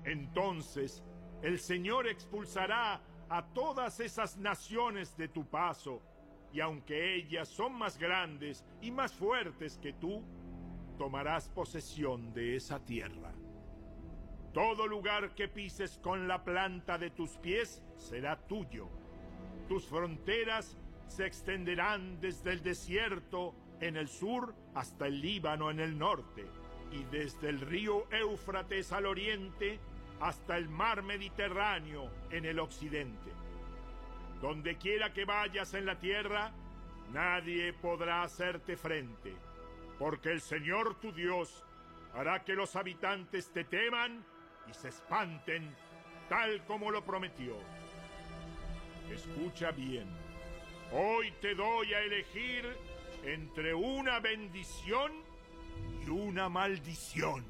Entonces el Señor expulsará a todas esas naciones de tu paso, y aunque ellas son más grandes y más fuertes que tú, tomarás posesión de esa tierra. Todo lugar que pises con la planta de tus pies será tuyo. Tus fronteras se extenderán desde el desierto en el sur hasta el Líbano en el norte, y desde el río Éufrates al oriente hasta el mar Mediterráneo en el occidente. Donde quiera que vayas en la tierra, nadie podrá hacerte frente, porque el Señor tu Dios hará que los habitantes te teman y se espanten, tal como lo prometió. Escucha bien. Hoy te doy a elegir entre una bendición y una maldición.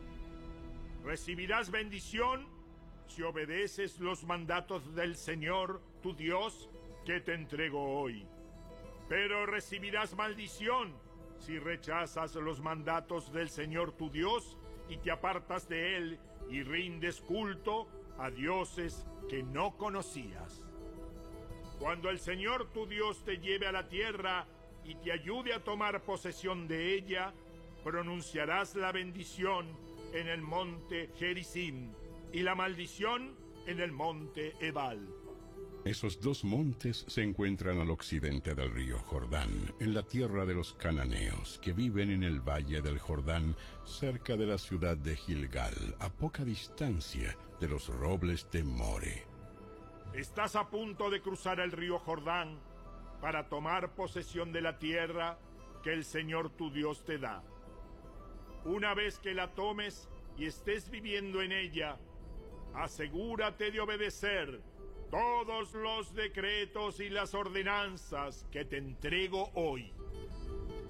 Recibirás bendición si obedeces los mandatos del Señor, tu Dios, que te entrego hoy. Pero recibirás maldición si rechazas los mandatos del Señor, tu Dios, y te apartas de Él y rindes culto a dioses que no conocías. Cuando el Señor, tu Dios, te lleve a la tierra y te ayude a tomar posesión de ella, pronunciarás la bendición en el monte Gerizim y la maldición en el monte Ebal. Esos dos montes se encuentran al occidente del río Jordán, en la tierra de los cananeos, que viven en el valle del Jordán, cerca de la ciudad de Gilgal, a poca distancia de los robles de More. Estás a punto de cruzar el río Jordán para tomar posesión de la tierra que el Señor tu Dios te da. Una vez que la tomes y estés viviendo en ella, asegúrate de obedecer todos los decretos y las ordenanzas que te entrego hoy.